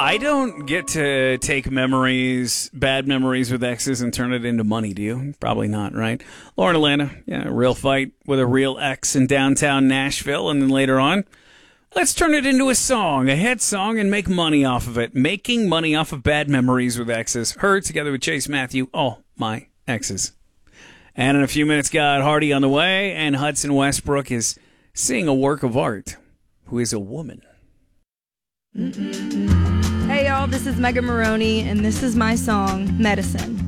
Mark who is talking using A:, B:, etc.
A: I don't get to take bad memories with exes and turn it into money, do you? Probably not, right? Lauren Atlanta, yeah, a real fight with a real ex in downtown Nashville, and then later on, let's turn it into a song, a hit song, and make money off of it. Making money off of bad memories with exes. Her, together with Chase Matthew, all my exes. And in a few minutes, got Hardy on the way, and Hudson Westbrook is seeing a work of art, who is a woman.
B: Hey, y'all, this is Megan Maroney, and this is my song, Medicine.